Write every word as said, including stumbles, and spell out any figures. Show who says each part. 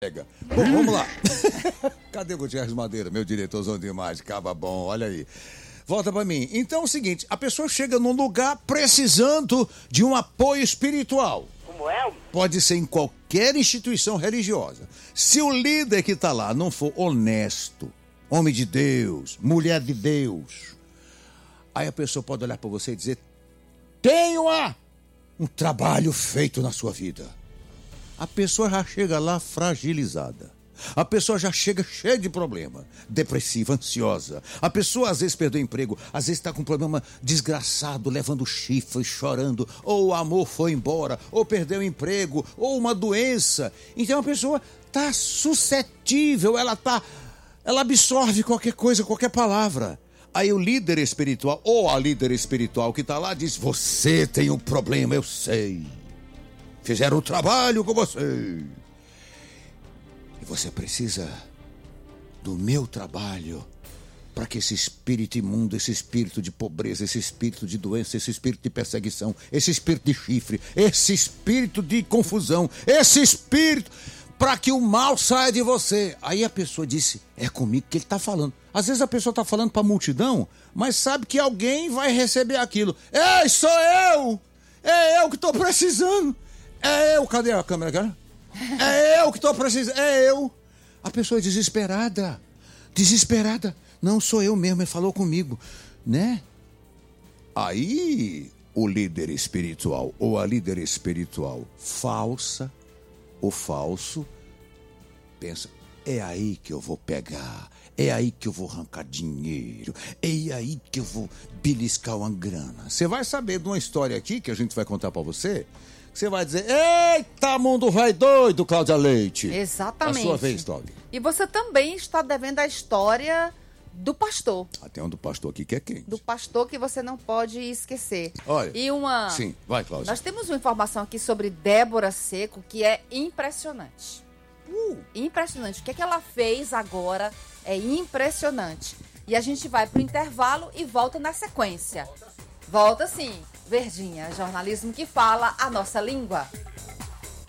Speaker 1: Pega. Bom, vamos lá. Cadê o Gutierrez Madeira, meu diretorzão de imagem? Caba bom, olha aí. Volta pra mim. Então é o seguinte, a pessoa chega num lugar precisando de um apoio espiritual.
Speaker 2: Como é?
Speaker 1: Pode ser em qualquer instituição religiosa. Se o líder que tá lá não for honesto, homem de Deus, mulher de Deus, aí a pessoa pode olhar pra você e dizer: tenho a, um trabalho feito na sua vida. A pessoa já chega lá fragilizada. A pessoa já chega cheia de problema. Depressiva, ansiosa. A pessoa às vezes perdeu o emprego, às vezes está com um problema desgraçado, levando chifre, chorando. Ou o amor foi embora, ou perdeu o emprego, ou uma doença. Então a pessoa está suscetível, ela tá, ela absorve qualquer coisa, qualquer palavra. Aí o líder espiritual, ou a líder espiritual que está lá, diz: você tem um problema, eu sei. Fizeram o trabalho com você. E você precisa do meu trabalho para que esse espírito imundo, esse espírito de pobreza, esse espírito de doença, esse espírito de perseguição, esse espírito de chifre, esse espírito de confusão, esse espírito, para que o mal saia de você. Aí a pessoa disse: é comigo que ele está falando. Às vezes a pessoa está falando para a multidão, mas sabe que alguém vai receber aquilo. Ei, sou eu! É eu que estou precisando! É eu, cadê a câmera, cara? É eu que tô precisando, é eu. A pessoa é desesperada, desesperada. Não, sou eu mesmo, ele falou comigo, né? Aí o líder espiritual ou a líder espiritual falsa, o falso, pensa: é aí que eu vou pegar, é aí que eu vou arrancar dinheiro, é aí que eu vou beliscar uma grana. Você vai saber de uma história aqui que a gente vai contar pra você. Você vai dizer: eita, mundo vai doido, Cláudia Leite.
Speaker 3: Exatamente.
Speaker 1: A sua vez, Cláudia.
Speaker 3: E você também está devendo a história do pastor.
Speaker 1: Ah, tem um do pastor aqui que é quente.
Speaker 3: Do pastor que você não pode esquecer.
Speaker 1: Olha.
Speaker 3: E uma...
Speaker 1: Sim, vai, Cláudia.
Speaker 3: Nós temos uma informação aqui sobre Débora Seco que é impressionante.
Speaker 1: Uh.
Speaker 3: Impressionante. O que é que ela fez agora é impressionante. E a gente vai pro intervalo e volta na sequência. Volta sim. Verdinha, jornalismo que fala a nossa língua.